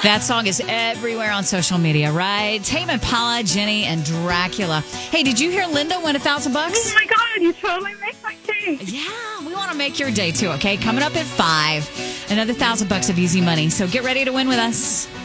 That song is everywhere on social media, right? Tame Impala, Jenny, and Dracula. Hey, did you hear Linda win $1,000? Oh my God, you totally make my day. Yeah, we want to make your day too, okay? Coming up at 5, another $1,000 of easy money. So get ready to win with us.